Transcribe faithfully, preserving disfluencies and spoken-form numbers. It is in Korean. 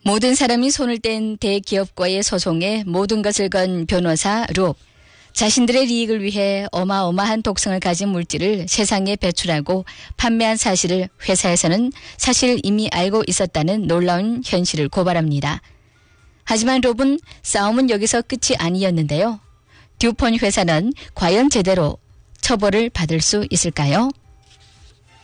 모든 사람이 손을 뗀 대기업과의 소송에 모든 것을 건 변호사 룹. 자신들의 이익을 위해 어마어마한 독성을 가진 물질을 세상에 배출하고 판매한 사실을 회사에서는 사실 이미 알고 있었다는 놀라운 현실을 고발합니다. 하지만 롭은 싸움은 여기서 끝이 아니었는데요. 듀폰 회사는 과연 제대로 처벌을 받을 수 있을까요?